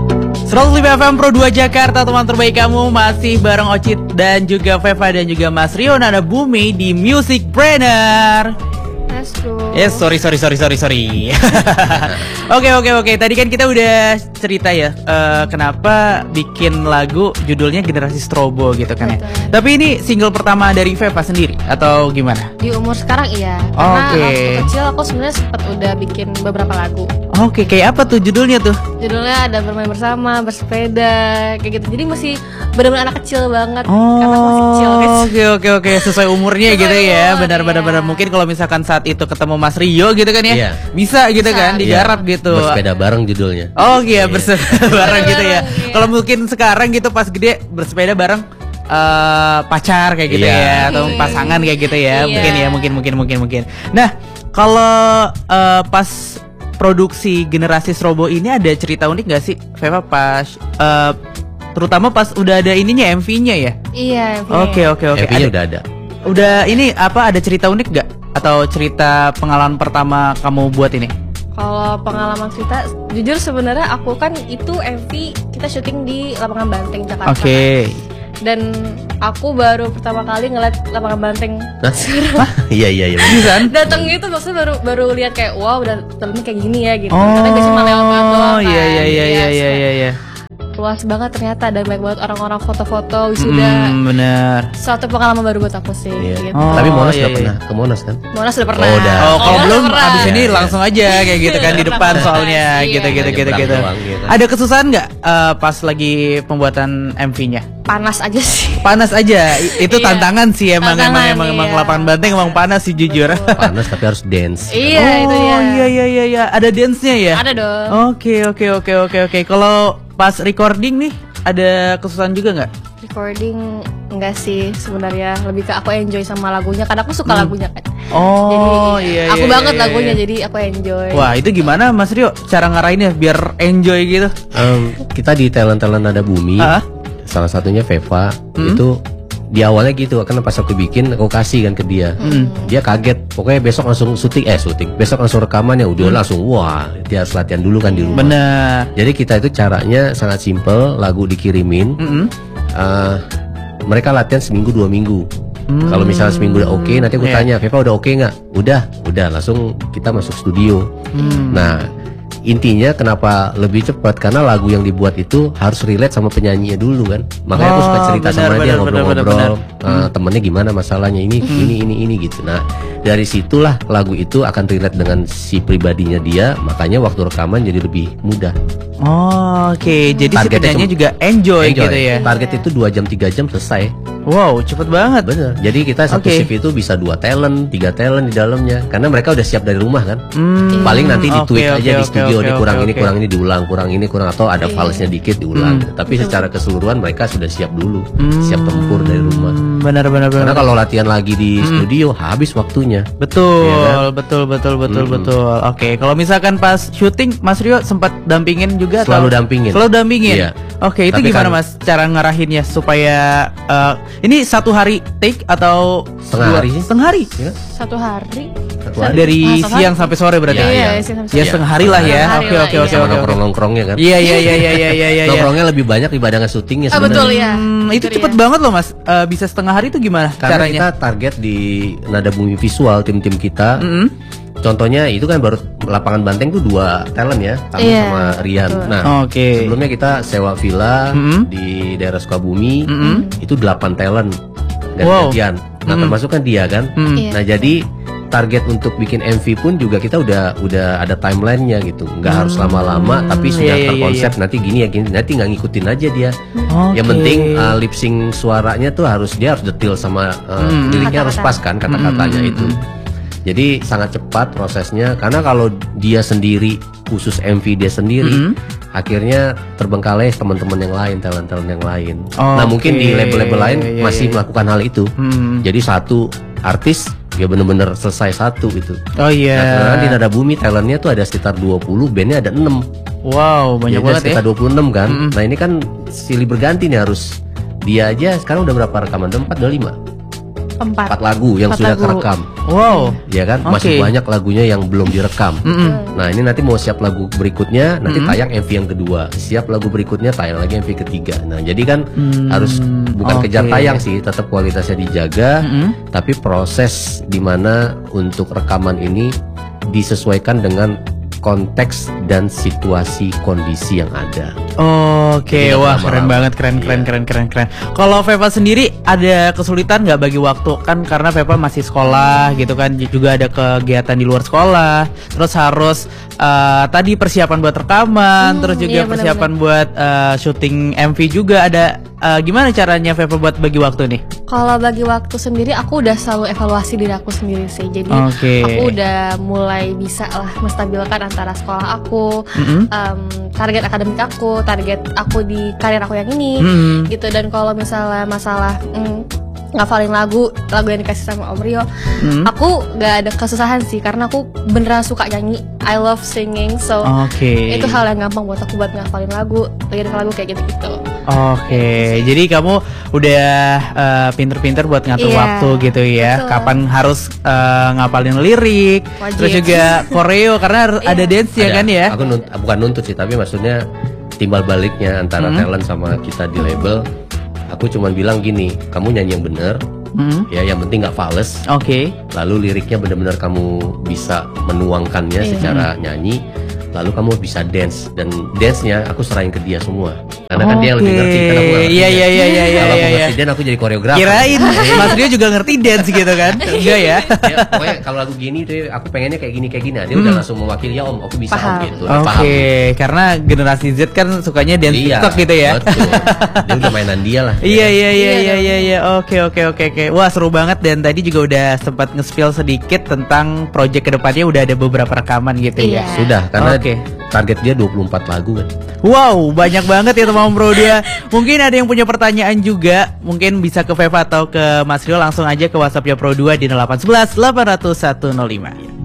105 FM Pro 2 Jakarta, teman terbaik kamu. Masih bareng Ocit dan juga Veva dan juga Mas Rio Nada Bumi di Music Brainer. Yes, sorry. Oke. Tadi kan kita udah cerita ya, kenapa bikin lagu judulnya Generasi Strobo gitu kan ya. Tapi ini single pertama dari Veva sendiri atau gimana? Di umur sekarang iya. Karena waktu kecil aku sebenarnya sempat udah bikin beberapa lagu. Oke, kayak apa tuh judulnya tuh? Judulnya ada bermain bersama, bersepeda, kayak gitu. Jadi masih benar-benar anak kecil banget. Karena aku masih kecil guys. Oke, sesuai umurnya gitu ya. Benar. Mungkin kalau misalkan saat itu ketemu Mas Rio gitu kan ya, bisa gitu kan, digarap gitu. Bersepeda bareng judulnya. Oh iya, bersepeda bareng gitu ya. Kalau mungkin sekarang gitu pas gede bersepeda bareng pacar kayak gitu ya, atau pasangan kayak gitu ya. Mungkin. Nah, kalau pas produksi Generasi Strobo ini ada cerita unik gak sih, Veva, pas terutama pas udah ada ininya, MV-nya ya? Iya, MV. Oke. MV-nya udah ada. Udah ini apa, ada cerita unik gak? Atau cerita pengalaman pertama kamu buat ini? Kalau pengalaman cerita, jujur sebenarnya aku kan itu MV kita syuting di Lapangan Banteng Jakarta. Oke. Dan aku baru pertama kali ngeliat Lapangan Banteng. Iya. Kan? Datang gitu maksudnya baru lihat kayak wow, udah dalamnya kayak gini ya gitu. Karena biasanya malah lewat doang kan. Iya. Luas banget ternyata, dan banyak banget orang-orang foto-foto wisuda. Bener. Suatu pengalaman baru buat aku sih. Gitu. Tapi Monas udah pernah ke Monas kan? Monas udah pernah. Kalau belum abis ini langsung aja kayak gitu kan di depan soalnya gitu. Ada kesusahan nggak pas lagi pembuatan MV-nya? Panas aja sih. Panas aja. Itu tantangan sih emang Lapangan Banteng emang panas sih jujur. Panas tapi harus dance. Iya, itu ya. Iya. Ada dance-nya ya? Ada dong. Oke. Kalau pas recording nih ada kesusahan juga nggak? Recording enggak sih sebenarnya, lebih ke aku enjoy sama lagunya karena aku suka lagunya kan. Jadi aku banget lagunya, jadi aku enjoy. Wah, itu gimana Mas Rio cara ngarahinnya biar enjoy gitu? Kita di talent Nada Bumi, salah satunya Veva itu di awalnya gitu, karena pas aku bikin aku kasih kan ke dia, dia kaget, pokoknya besok langsung syuting, besok langsung rekaman ya udah langsung, wah dia harus latihan dulu kan di rumah. Benar. Jadi kita itu caranya sangat simple, lagu dikirimin, mereka latihan seminggu 2 minggu. Kalau misalnya seminggu udah oke, nanti aku tanya, Veva udah oke nggak? Udah langsung kita masuk studio. Nah, intinya kenapa lebih cepat, karena lagu yang dibuat itu harus relate sama penyanyinya dulu kan. Makanya aku suka cerita sama dia, ngobrol-ngobrol, temennya gimana masalahnya, ini gitu. Nah, dari situlah lagu itu akan relate dengan si pribadinya dia, makanya waktu rekaman jadi lebih mudah. Oke. Jadi si penyanyinya juga enjoy gitu ya. Target itu 2 jam 3 jam selesai. Wow, cepet banget. Bener. Jadi kita satu shift itu bisa 2 talent, 3 talent di dalamnya, karena mereka udah siap dari rumah kan. Paling nanti ditweak aja di studio, kurang ini diulang, kurang atau ada falsenya dikit diulang. Tapi secara keseluruhan mereka sudah siap dulu, siap tempur dari rumah. Benar. Karena kalau latihan lagi di studio habis waktunya. Betul, ya kan? betul. Oke, kalau misalkan pas syuting Mas Rio sempat dampingin juga? Selalu dampingin. Iya. Oke, itu tapi gimana Mas cara ngarahinnya supaya ini 1 hari take atau setengah hari sih? Setengah hari? Ya. 1 hari. Dari siang sampai sore berarti? Iya. Ya setengah hari lah ya. Oke. Nongkrongnya kan? Iya. Nongkrongnya lebih banyak dibandingkan syutingnya sebenarnya. Betul ya. Itu cepet banget loh Mas. Bisa setengah hari itu gimana karena caranya? Kita target di Nada Bumi Visual, tim-tim kita. Contohnya itu kan baru Lapangan Banteng tuh 2 talent ya, kamu sama Rian. Nah, sebelumnya kita sewa villa di daerah Sukabumi, itu 8 talent gantian. Nah, termasuk kan dia kan. Nah, jadi target untuk bikin MV pun juga kita udah ada timelinenya gitu, nggak harus lama-lama, tapi sudah terkonsep nanti gini ya gini, nanti nggak ngikutin aja dia. Yang penting lip sync suaranya tuh dia harus detail sama liriknya harus pas kan kata-katanya itu. Jadi sangat cepat prosesnya, karena kalau dia sendiri khusus MV dia sendiri, akhirnya terbengkalai teman-teman yang lain, talent-talent yang lain. Nah mungkin di label-label lain masih melakukan hal itu. Jadi satu artis ya bener-bener selesai satu itu. Nah, di Nada Bumi talentnya tuh ada sekitar 20, bandnya ada 6. Wow, banyak banget ya. Sekitar 26 kan. Nah ini kan silih berganti nih harus. Dia aja sekarang udah berapa rekaman? Udah 4 lagu yang sudah kerekam. Wow. Ya kan, masih banyak lagunya yang belum direkam. Nah ini nanti mau siap lagu berikutnya, nanti tayang MV yang kedua, siap lagu berikutnya tayang lagi MV ketiga. Nah jadi kan harus bukan kejar tayang sih, tetap kualitasnya dijaga, tapi proses dimana untuk rekaman ini disesuaikan dengan konteks dan situasi kondisi yang ada. Oke, wah keren banget, keren. Kalau Veva sendiri ada kesulitan nggak bagi waktu, kan karena Veva masih sekolah gitu kan, juga ada kegiatan di luar sekolah, terus harus tadi persiapan buat rekaman, terus juga persiapan buat syuting MV juga ada. Gimana caranya Veva buat bagi waktu nih? Kalau bagi waktu sendiri aku udah selalu evaluasi diri aku sendiri sih. Jadi aku udah mulai bisa lah menstabilkan antara sekolah aku, target akademik aku, target aku di karir aku yang ini, gitu. Dan kalau misalnya masalah ngafalin lagu yang dikasih sama Om Rio, aku gak ada kesusahan sih karena aku beneran suka nyanyi. I love singing, so itu hal yang gampang buat aku buat ngafalin lagu, lirik lagu kayak gitu-gitu. Jadi kamu udah pinter-pinter buat ngatur waktu gitu ya. Betul. Kapan harus ngapalin lirik, terus juga koreo karena ada dance ya kan ya. Aku bukan nuntut sih, tapi maksudnya timbal baliknya antara talent sama kita di label. Aku cuma bilang gini, kamu nyanyi yang bener, ya yang penting nggak fales. Lalu liriknya benar-benar kamu bisa menuangkannya secara nyanyi. Lalu kamu bisa dance, dan dance-nya aku serahin ke dia semua. Karena kan dia lebih ngerti, karena aku nggak ngerti. Kalau aku ngerti dance, aku jadi koreografer. Kirain Mas Rio juga ngerti dance gitu kan? Enggak ya? Pokoknya kalau lagu gini tuh aku pengennya kayak gini. Dia udah langsung mewakili, ya Om, aku bisa Om gitu. Karena generasi Z kan sukanya dance TikTok gitu ya. Betul. Dia udah mainan dia lah. Iya. Oke. Wah seru banget, dan tadi juga udah sempat nge-spill sedikit tentang project kedepannya, udah ada beberapa rekaman gitu ya. Sudah, karena target dia 24 lagu kan. Wow, banyak banget ya teman bro dia. Mungkin ada yang punya pertanyaan juga, mungkin bisa ke Veva atau ke Mas Rio, langsung aja ke WhatsApp-nya Pro 2 di 0811 800 105.